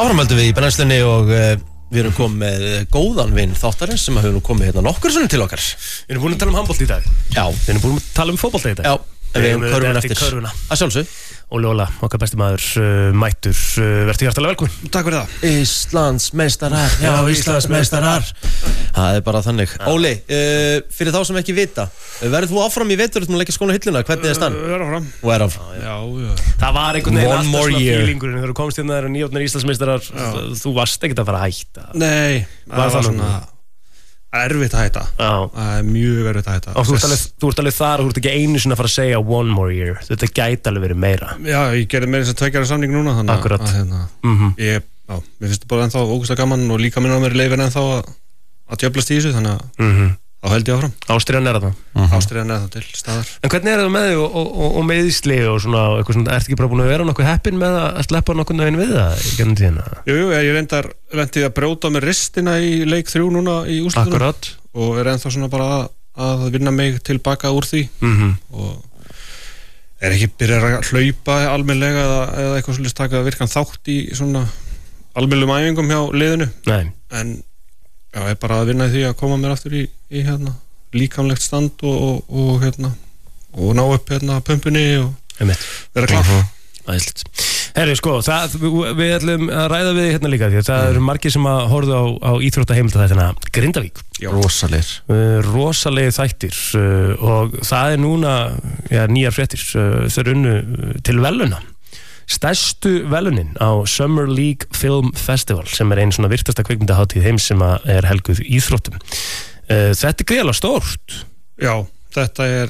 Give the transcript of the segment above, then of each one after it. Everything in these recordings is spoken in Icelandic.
Áframhaldum við í brennslunni og við erum komið með góðan vinn þáttarins sem hefur nú komið hérna nokkur sinnum til okkar. Við erum búin að tala um handbolta í dag. Já. Við erum búin að tala um fótbolta í dag. Já, við erum körfuna eftir. Körfuna. Að sjálfsög. Óli Óla, okkar besti maður, mættur, verður hjartalega velkomin. Takk fyrir það. Íslandsmeistarar, já, Íslandsmeistarar. Það bara þannig. Óli, fyrir þá sem ekki vita, verður þú áfram í vetur að leggja skóna hilluna? Hvernig stann? Áfram. Og áfram. Já. Það var einhvern veginn alltaf svona feelingurinn þegar þú komst hérna og nýjórnar Íslandsmeistarar, þú varst ekkert að fara að hætta. Nei, það var svona erfitt að hætta. Já. Það mjög erfitt að hætta. Og þú ert alveg þar og þú ert ekki einu sinni að fara að segja one more year. Þetta gæti alveg verið meira. Já, ég gerði meira þess að 2 ára samning núna. Akkurat. Mér finnst þetta bara ennþá ógeðslega gaman og líka minn á mér leifir ennþá að djöflast í þessu, þannig að þá held ég áfram. Ástriðan er það. Ástriðan er það til staðar. En hvernig er það með þig og meiðsli og svona, eitthvað svona, ertu ekki bara búin að vera nokkuð heppinn með að sleppa nokkuð veginn við það í gennum tíðina? Jú, ég reyndar lenti að brjóta með ristina í leik 3 núna í úrslitunum. Akkurat. Og ennþá svona bara að vinna mig tilbaka úr því og ekki byrjað að hlaupa almennilega eða eitthvað svolítið taka virkan þátt í svona almennilegum æfingum hjá liðinu. Nei. En já, ég bara að vinna í því að koma mér aftur í hérna líkamlegt stand og hérna og ná upp hérna pumpunni og vera klár. Æðislegt. Herri, sko, við ætlum að ræða við hérna líka því að það eru margir sem að horfa á íþróttaheimildaþættina Grindavík. Já. Rosalegir þættir og það er núna nýjar fréttir, þau eru unnu til verðlauna. Stærstu verðlaunin á Summer League Film Festival sem er einn svona virtasta kvikmyndahátíð heims sem er helguð íþróttum. Þetta er gríðarlega stórt. Já, þetta er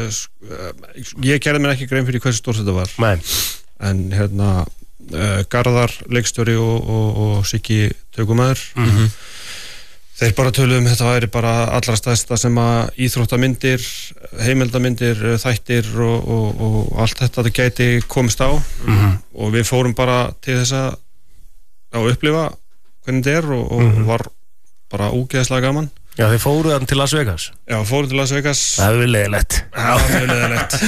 ég gerði mér ekki grein fyrir hversu stórt þetta var. Nei. En hérna Garðar leikstjóri og Siggi tökumæður þeir bara töluðum þetta væri bara allra stærsta sem að íþróttamyndir, heimildamindir, þættir og allt þetta gæti komist á og við fórum bara til þess að upplifa hvernig þetta er og var bara ógeðslega gaman. Já, þið fóruð þann til Las Vegas? Já, fórum til Las Vegas. Það hefur leiðilegt. Já, það hefur leiðilegt.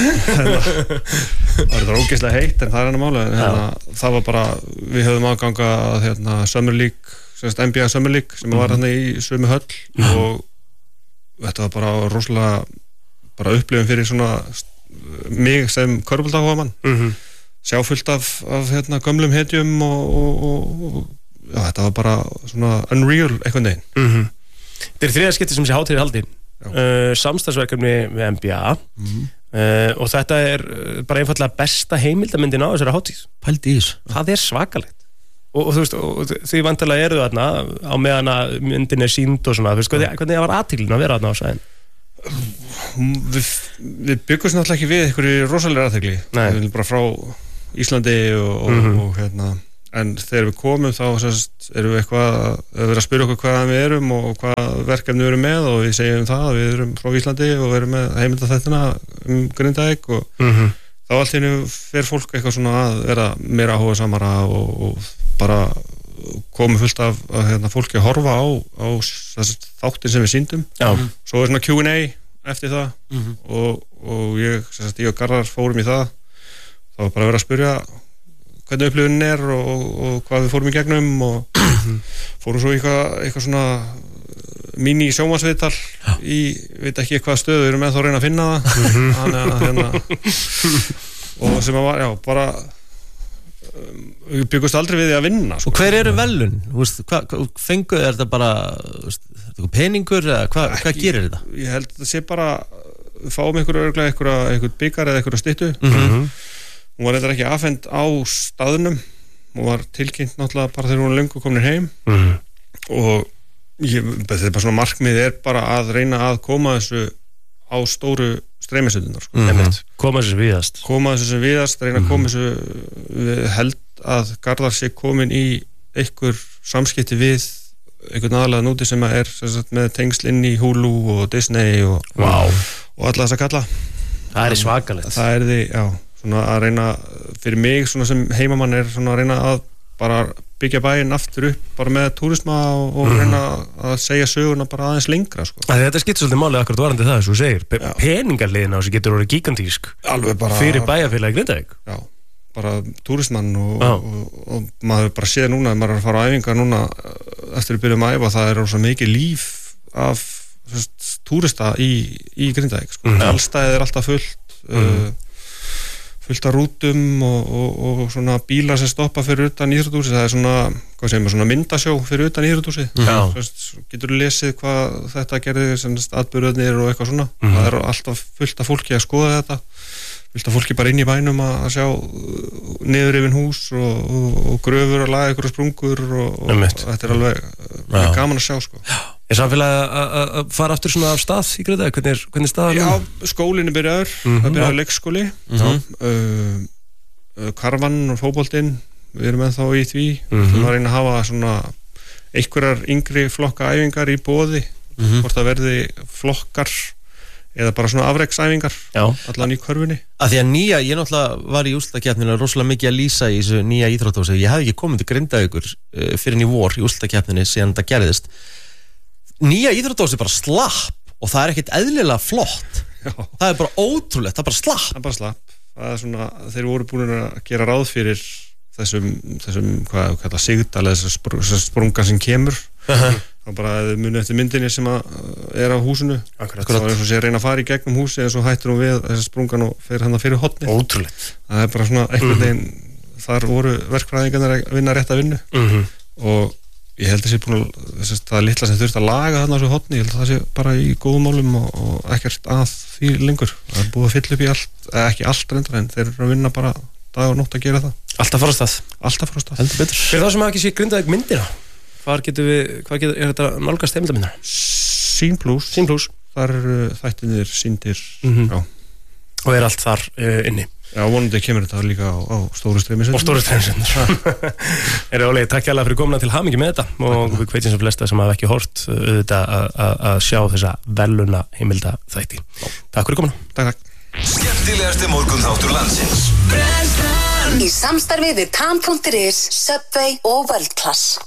Það var þetta ógeðslega heitt en það er hennar máli. Það var bara, við höfum aðganga að Summer League, NBA Summer League sem var hérna í sömu höll og þetta var bara rosalega bara upplifun fyrir svona mig sem körfuboltaáhugamann. Sjá fullt af gömlum hetjum og já, þetta var bara svona unreal einhvern veginn. Þetta er þriðja skipti sem sé hátíð haldin. Samstarfsverkefni við NBA og þetta er bara einfallega besta heimildamyndin á þessari hátíð. Pældi í þessu. Það er svakalegt. Og þú veist, því vantarlega eru þarna á meðan að myndin er sýnd og svona, þú veist, hvernig það var athygli að vera þarna á sæðin? Við byggumst náttúrulega ekki við einhverju rosalega athygli. Við viljum bara frá Íslandi og hérna, en þegar við komum þá erum við eitthvað að vera að spyrja okkur hvaðan við erum og hvað verkefni við erum með og við segjum það að við erum frá Íslandi og erum með heimildaþættina Grindavík og þá allt í einu fer fólk eitthvað svona að vera meira áhugasamara og bara komið fullt af fólki að horfa á þáttin sem við sýndum. Svo er svona Q&A eftir það og ég og Garðar fórum í það. Það var bara að vera að spyrja hvernig upplifunin er og hvað við fórum í gegnum og fórum svo eitthvað svona mini sjónvarpsviðtal í, veit ekki hvað stöðu, við erum með þá að reyna að finna það og sem að var, já, bara við byggumst aldrei við því að vinna sko. Og hver eru verðlaun? Hvað fenguð, er þetta bara peningur eða hvað gerir þetta? Ég held að það sé bara við fáum einhver byggar eða einhverja styttu hún var eitthvað ekki afhent á staðnum hún var tilkynnt náttúrulega bara þegar hún var löngu komin heim og þetta er bara svona markmið er bara að reyna að koma þessu á stóru streymisötunar sko. Koma þessu sem viðast reyna að koma þessu held að Garðar sé komin í einhver samskipti við einhvern aðalega núti sem er með tengsl inn í Hulu og Disney og alla þess að kalla það er svakalegt það er því, já svona að reyna, fyrir mig svona sem heimamann er svona að reyna að bara byggja bæinn aftur upp bara með túrisma og reyna að segja söguna bara aðeins lengra sko. Þetta skiptir svolítið málið akkurat varandi það sem þú segir peningarliðin á þessu getur orðið gigantísk alveg bara fyrir bæjarfélagi Grindavík já, bara túristmann og maður bara séð núna, maður er að fara á æfingar núna eftir að byrja að æfa, það er svo mikið líf af túrista í Grindavík sko. Allstæðið er alltaf fullt af rútum og svona bílar sem stoppa fyrir utan íþróttahúsið, það er svona, hvað segir maður, svona myndasjó fyrir utan íþróttahúsið. Getur lesið hvað þetta gerði, atburðirnir og eitthvað svona. Það er alltaf fullt af fólki að skoða þetta, fullt af fólki bara inn í bænum að sjá niður yfir hús og gröfur að laga ykkur sprungur og þetta er alveg gaman að sjá sko. Er samfélagið að fara aftur svona af stað í Grindavík? Hvernig staðan? Já, skólinn er byrjaður, það byrjaður leikskóli, karvan og fótboltinn, við erum ennþá í því, við erum að reyna að hafa svona einhverjar yngri flokka æfingar í boði, hvort það verði flokkar eða bara svona afreksæfingar, allan í körfunni. Að því að ég náttúrulega var í úrslitakeppninu rosalega mikið að lýsa í þessu nýja íþróttahúsi, ég hef ekki komið til Grindavíkur fyrir í vor í úrslitakeppninu síðan þetta gerðist. Nýja íþróttahúsi bara slapp og það er ekkert eðlilega flott. Það er bara ótrúlegt, það er bara slapp. Það er bara slapp. Það er svona, þeir voru búin að gera ráð fyrir þessum hvað sigdal eða þessar sprunga sem kemur. Það bara munið eftir myndinni sem er á húsinu. Það er eins og sé að reyna að fara í gegnum húsi en svo hættur hún við þessar sprungan og fer hann fyrir hotni. Ótrúlegt. Það er bara svona einhvern veginn, þar voru verkfræðingarnir að vinna rétta vinnu og ég held að það er litla sem þurft að laga þarna á svo hotni, ég held að það sé bara í góðum málum og ekkert að því lengur. Það er búið að fylla upp í allt, ekki allt reyndar, en þeir eru að vinna bara dag og nótt að gera það. Alltaf fara á stað. Alltaf fara á stað. Heldur betur. Fyrir það sem ekki sé Grindavík myndina, hvað er þetta nálgast heimildamindina? Sýn Plus. Þar eru þættinir sýndir, já. Og er allt þar inni? Já, vonandi kemur þetta líka á stóru streymisendum. Og stóru streymisendum. Óli, takk hérlega fyrir komuna til hamingju með þetta og við hvetjum sem flesta sem hafa ekki hort auðvitað að sjá þessa veluna heimilda þætti. Takk fyrir komuna. Takk. Skemmtilegasti morgunþáttur landsins. Í samstarfi við Tam.is, Subway og World Class.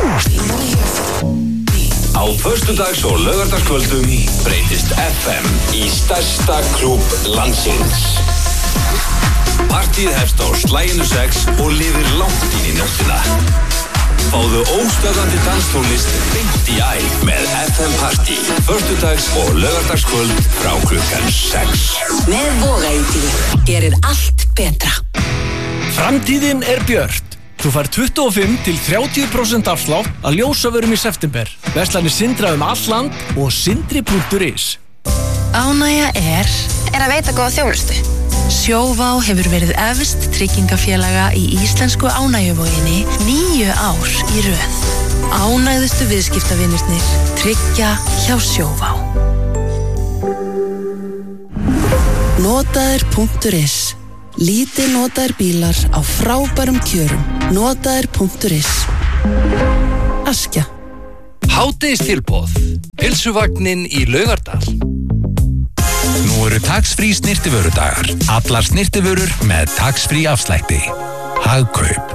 Á föstudags- og laugardagskvöldum breytist FM í stærsta klúbb landsins. Partíð hefst á slaginu 6 og lifir langt inn í nóttina. Fáðu óstöðvandi danstónlist beint í æð með FM Party. Föstudags- og laugardagskvöld frá klukkan 6. Með Vogaítíð gerir allt betra. Framtíðin er björt. Þú fær 25-30% afslátt að ljósavörum í september. Verslanir Sindra all land og sindri.is. Ánægja er að veita góða þjónustu. Sjóvá hefur verið efst tryggingafélaga í íslensku ánægjuvoginni 9 ár í röð. Ánægðustu viðskiptavinirnir tryggja hjá Sjóvá. Notaðir.is. Lítið notaðir bílar á frábærum kjörum. Notaðir.is. Askja. Hádegistilboð. Pylsuvagnin í Laugardal. Nú eru tax-free snyrtivörudagar. Allar snyrtivörur með tax-free afslætti. Hagkaup.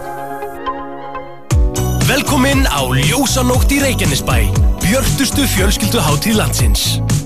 Velkomin á Ljósanótt í Reykjanesbæ. Björtustu fjölskylduhátíð landsins.